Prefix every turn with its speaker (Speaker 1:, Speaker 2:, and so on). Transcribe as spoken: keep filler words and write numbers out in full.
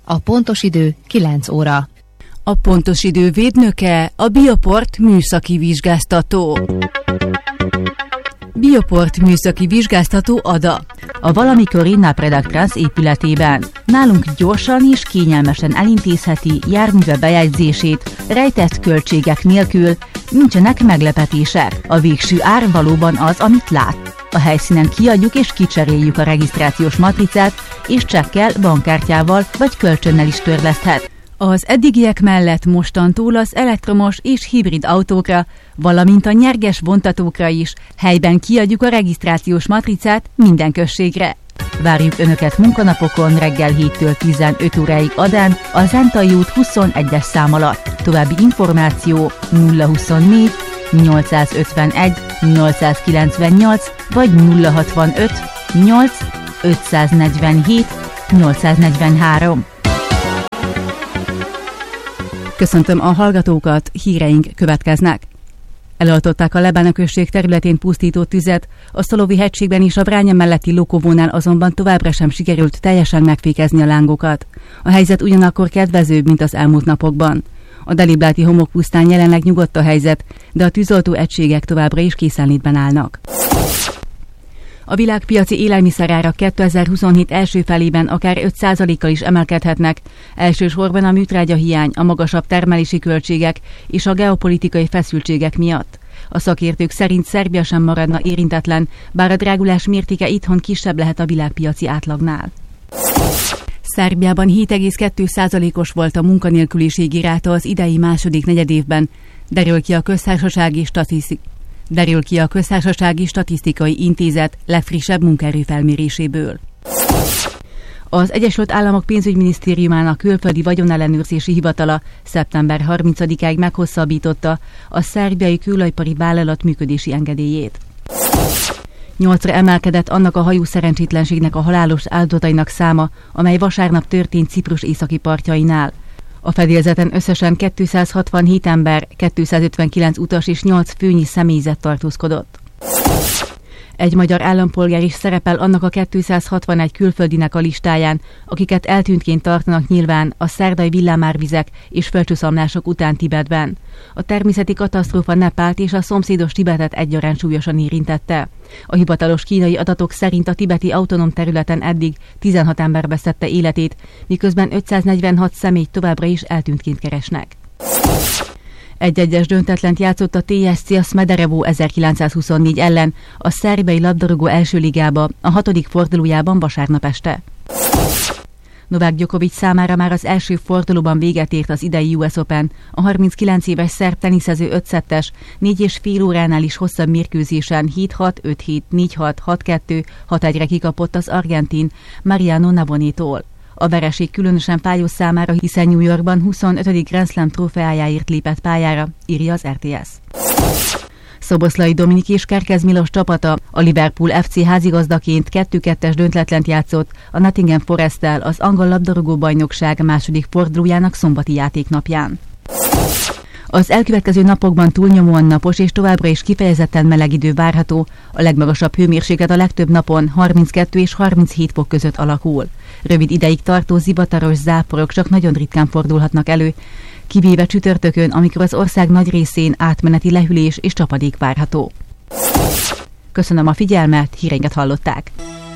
Speaker 1: A pontos idő kilenc óra.
Speaker 2: A pontos idő védnöke a Bioport műszaki vizsgáztató. Bioport műszaki vizsgáztató Ada. A valamikori Napredag Trans épületében. Nálunk gyorsan és kényelmesen elintézheti járműve bejegyzését, rejtett költségek nélkül, nincsenek meglepetések. A végső ár valóban az, amit lát. A helyszínen kiadjuk és kicseréljük a regisztrációs matricát, és csekkel, bankkártyával vagy kölcsönnel is törleszthet. Az eddigiek mellett mostantól az elektromos és hibrid autókra, valamint a nyerges vontatókra is helyben kiadjuk a regisztrációs matricát minden községre. Várjuk Önöket munkanapokon reggel héttől tizenöt óráig Adán, a Zentai út huszonegyes szám alatt. További információ nulla huszonnégy nyolcszázötvenegy nyolcszázkilencvennyolc vagy nulla hatvanöt nyolc ötszáznegyvenhét nyolcszáznegyvenhárom. Köszöntöm a hallgatókat, híreink következnek. Eloltották a Lebána község területén pusztító tüzet, a Szolovi hegységben és a Vránya melletti Lokovónál azonban továbbra sem sikerült teljesen megfékezni a lángokat. A helyzet ugyanakkor kedvezőbb, mint az elmúlt napokban. A Delibláti homokpusztán jelenleg nyugodt a helyzet, de a tűzoltó egységek továbbra is készenlétben állnak. A világpiaci élelmiszerárak kétezer-huszonhét első felében akár öt százalékkal is emelkedhetnek, elsősorban a műtrágyahiány, a magasabb termelési költségek és a geopolitikai feszültségek miatt. A szakértők szerint Szerbia sem maradna érintetlen, bár a drágulás mértéke itthon kisebb lehet a világpiaci átlagnál. Szerbiában hét egész kettő százalékos volt a munkanélküliségi ráta az idei második negyedévben, derül ki a köztársasági statisztikai Derül ki a Köztársasági Statisztikai Intézet legfrissebb munkaerőfelméréséből. Az Egyesült Államok pénzügyminisztériumának külföldi vagyonellenőrzési hivatala szeptember harmincadikáig meghosszabbította a szerbiai kőolajipari vállalat működési engedélyét. Nyolcra emelkedett annak a hajó szerencsétlenségnek a halálos áldozatainak száma, amely vasárnap történt Ciprus északi partjainál. A fedélzeten összesen kétszázhatvanhét ember, kétszázötvenkilenc utas és nyolc főnyi személyzet tartózkodott. Egy magyar állampolgár is szerepel annak a kétszázhatvanegy külföldinek a listáján, akiket eltűntként tartanak nyilván a szerdai villámárvizek és földcsúszamlások után Tibetben. A természeti katasztrófa Nepált és a szomszédos Tibetet egyaránt súlyosan érintette. A hivatalos kínai adatok szerint a tibeti autonóm területen eddig tizenhat ember vesztette életét, miközben ötszáznegyvenhat személyt továbbra is eltűntként keresnek. Egy-egyes döntetlent játszott a té es cé a Smederevo ezerkilencszázhuszonnégy ellen a szerbiai labdarúgó első ligába a hatodik fordulójában vasárnap este. Novák Djokovic számára már az első fordulóban véget ért az idei U S Open. A harminckilenc éves szerb teniszező öt szettes, négy és fél óránál is hosszabb mérkőzésen hét hat, öt hét, négy hat, hat kettő, hat egyre kikapott az argentin Mariano Navonétól. A vereség különösen fájó számára, hiszen New Yorkban huszonötödik Grand Slam trófeájáért lépett pályára, írja az er té es. Szoboszlai Dominik és Kerkez Milos csapata, a Liverpool ef cé házigazdaként kettő kettes döntetlen játszott a Nottingham Foresttel az angol labdarúgó bajnokság második fordulójának szombati játéknapján. Az elkövetkező napokban túlnyomóan napos és továbbra is kifejezetten meleg idő várható, a legmagasabb hőmérséklet a legtöbb napon harminckettő és harminchét fok között alakul. Rövid ideig tartó zivataros záporok csak nagyon ritkán fordulhatnak elő, kivéve csütörtökön, amikor az ország nagy részén átmeneti lehűlés és csapadék várható. Köszönöm a figyelmet, híreinket hallották!